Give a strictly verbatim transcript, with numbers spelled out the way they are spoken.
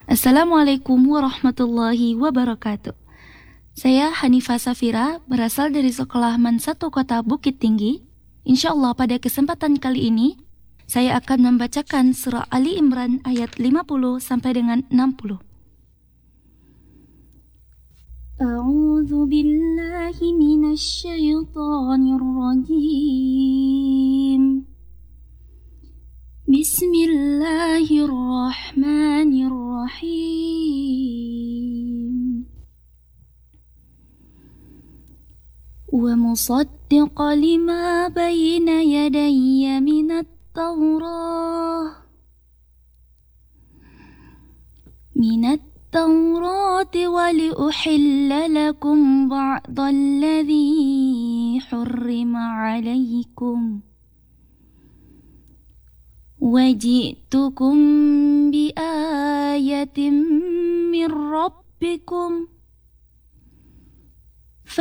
Assalamualaikum warahmatullahi wabarakatuh. Saya Hanifah Safira, berasal dari Sekolah Man satu Kota Bukit Tinggi. Insya Allah pada kesempatan kali ini, saya akan membacakan surah Ali Imran ayat lima puluh sampai dengan enam puluh. A'udzu billahi minasy syaithanir rajim. Bismillahirrahmanirrahim. Wa musaddiqan lima bayna yadayya minat Taurah. Minat Taurati wa liuhilla lakum ba'dalladhi hurrima alaikum. Waji'tukum bi ayatin min rabbikum